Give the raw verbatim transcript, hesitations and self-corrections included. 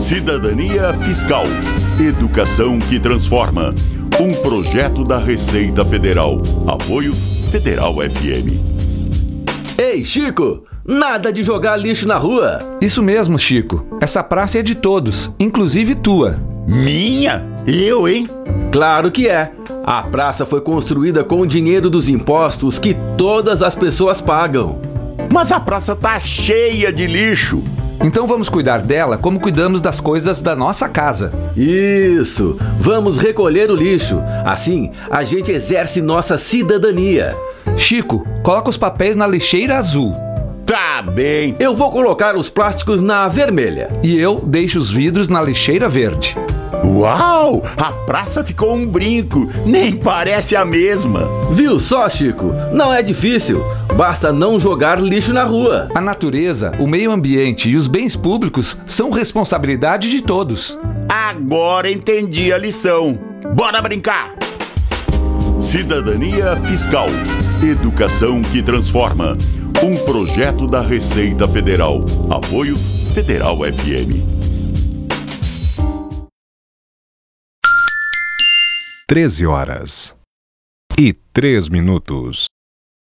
Cidadania Fiscal. Educação que transforma. Um projeto da Receita Federal. Apoio Federal F M. Ei, Chico! Nada de jogar lixo na rua! Isso mesmo, Chico. Essa praça é de todos, inclusive tua. Minha? Eu, hein? Claro que é. A praça foi construída com o dinheiro dos impostos que todas as pessoas pagam. Mas a praça tá cheia de lixo. Então vamos cuidar dela como cuidamos das coisas da nossa casa. Isso! Vamos recolher o lixo. Assim, a gente exerce nossa cidadania. Chico, coloca os papéis na lixeira azul. Tá bem. Eu vou colocar os plásticos na vermelha. E eu deixo os vidros na lixeira verde. Uau! A praça ficou um brinco. Nem parece a mesma. Viu só, Chico? Não é difícil. Basta não jogar lixo na rua. A natureza, o meio ambiente e os bens públicos são responsabilidade de todos. Agora entendi a lição. Bora brincar! Cidadania Fiscal. Educação que transforma. Um projeto da Receita Federal. Apoio Federal F M. treze horas e três minutos.